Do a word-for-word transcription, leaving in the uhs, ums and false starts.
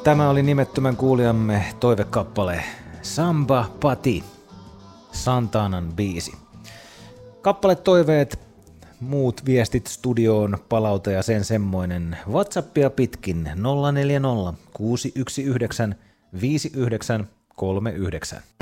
Tämä oli nimettömän kuulijamme toivekappale Samba Pati, Santanan biisi. Kappale toiveet, muut viestit studioon, palaute ja sen semmoinen WhatsAppia pitkin nolla neljä nolla kuusi yksi yhdeksän viisi yhdeksän kolme yhdeksän.